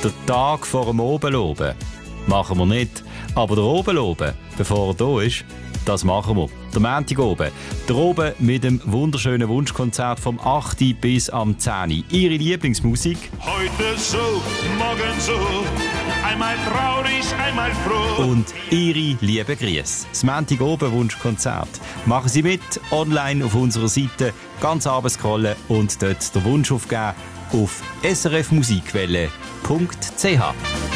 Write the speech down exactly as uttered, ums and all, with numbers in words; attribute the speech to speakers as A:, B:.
A: Der Tag vor dem Obenloben machen wir nicht. Aber der Obenloben, bevor er da ist, das machen wir. Der Montag oben. Der oben mit dem wunderschönen Wunschkonzert vom achten bis am zehnten Ihre Lieblingsmusik.
B: Heute so, morgen so, einmal traurig, einmal froh.
A: Und Ihre lieben Grüße. Das Montag oben Wunschkonzert. Machen Sie mit, online auf unserer Seite, ganz runter scrollen und dort den Wunsch aufgeben auf s r f musikwelle punkt c h.